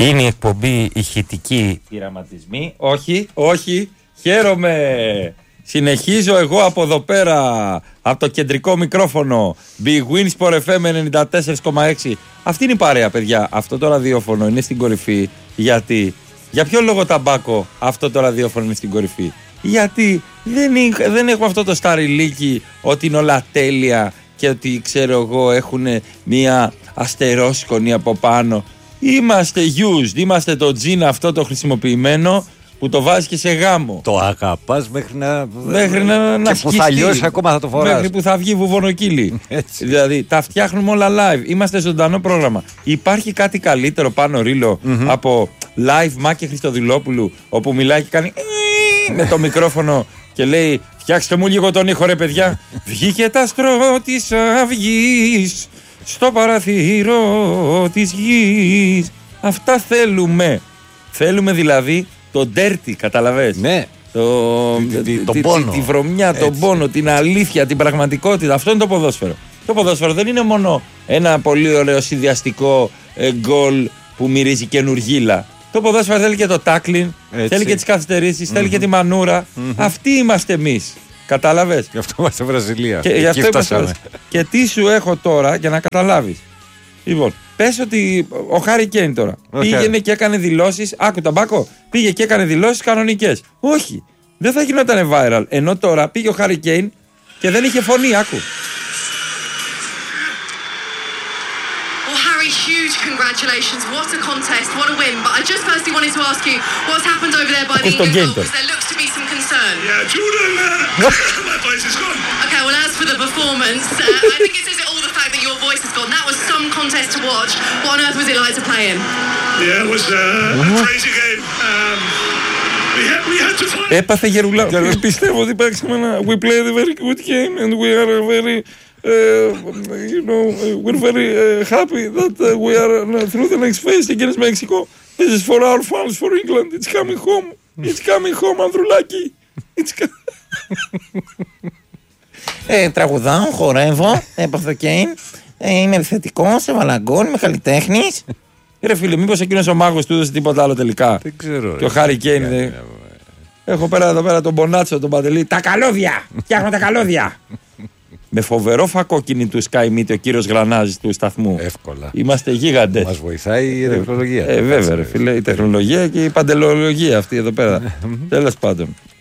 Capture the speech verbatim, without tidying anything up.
Είναι η εκπομπή ηχητική πειραματισμοί. Όχι, όχι, χαίρομαι. Συνεχίζω εγώ από εδώ πέρα, από το κεντρικό μικρόφωνο. Big Win Sport εφ εμ ενενήντα τέσσερα κόμμα έξι. Αυτή είναι η παρέα, παιδιά. Αυτό το ραδιόφωνο είναι στην κορυφή. Γιατί, για ποιο λόγο ταμπάκο αυτό το ραδιόφωνο είναι στην κορυφή? Γιατί δεν, δεν έχουμε αυτό το σταριλίκι ότι είναι όλα τέλεια και ότι, ξέρω εγώ, έχουν μια αστερόσκονη από πάνω. Είμαστε used, είμαστε το τζιν αυτό το χρησιμοποιημένο που το βάζει και σε γάμο. Το αγαπάς μέχρι να. Μέχρι να, να και που θα λιώσει ακόμα θα το φοράς. Μέχρι που θα βγει βουβονοκύλι. Δηλαδή τα φτιάχνουμε όλα live. Είμαστε ζωντανό πρόγραμμα. Υπάρχει κάτι καλύτερο πάνω ρίλο mm-hmm. από live Μάκη Χριστοδηλόπουλου, όπου μιλάει και κάνει με το μικρόφωνο και λέει φτιάξτε μου λίγο τον ήχο, ρε παιδιά. Βγήκε τα άστρο της αυγής στο παραθύρο της γης. Αυτά θέλουμε. Θέλουμε δηλαδή το dirty, καταλαβες. Ναι. Το, τη, τη, τη, πόνο. Τη, τη βρωμιά, έτσι. Τον πόνο, την αλήθεια, την πραγματικότητα. Αυτό είναι το ποδόσφαιρο. Το ποδόσφαιρο δεν είναι μόνο ένα πολύ ωραίο συνδυαστικό ε, γκολ που μυρίζει καινούργίλα. Το ποδόσφαιρο θέλει και το τάκλιν, θέλει και τις καθυστερήσεις, mm-hmm. θέλει και τη μανούρα. Mm-hmm. Αυτοί είμαστε εμείς. Κατάλαβες. Γι' αυτό είμαστε Βραζιλία. Και, γι αυτό είμαστε... και τι σου έχω τώρα για να καταλάβεις. Λοιπόν, πες ότι ο Χάρι Κέιν τώρα okay. πήγαινε και έκανε δηλώσεις. Άκου ταμπάκο, πήγε και έκανε δηλώσεις κανονικές. Όχι, δεν θα γινόταν viral. Ενώ τώρα πήγε ο Χάρι Κέιν και δεν είχε φωνή. Άκου. Huge congratulations, what a contest, what a win. But I just firstly wanted to ask you what's happened over there by the England goal, because there looks to be some concern. Yeah, Jordan, uh, my voice is gone. Okay, well as for the performance, uh, I think it says it all, the fact that your voice is gone. That was some contest to watch. What on earth was it like to play in? Yeah, it was uh, a crazy game. Um, we had, we had to find... Έπαθε γερουλά. Πιστεύω ότι παίξαμε ένα... We played a very good game and we are a very... Uh, you know, uh, we're very uh, happy that uh, we are uh, through the next phase against Mexico. This is for our fans, for England. It's coming home. It's coming home, Ανδρουλάκη. It's coming... ε, τραγουδάω, χορεύω, έπαθω Κέιν. Ε, είμαι επιθετικός, έβαλα γκολ, είμαι καλλιτέχνης. Ρε φίλε, μήπως εκείνος ο μάγος του έδωσε τίποτα άλλο τελικά? Δεν ξέρω. Και ο Χάρι Κέιν. Δε... Έχω πέρα εδώ πέρα τον Μπονάτσο, τον Παντελή. Τα καλώδια! Φτιάχνω τα καλώδια! Με φοβερό φακό κινητού Sky Meet ο κύριος Γρανάζης του σταθμού. Εύκολα. Είμαστε γίγαντες. Μας βοηθάει η τεχνολογία. Ε, ε, βέβαια, ρε φίλε, η τεχνολογία και η παντελολογία αυτή εδώ πέρα. Τέλος πάντων.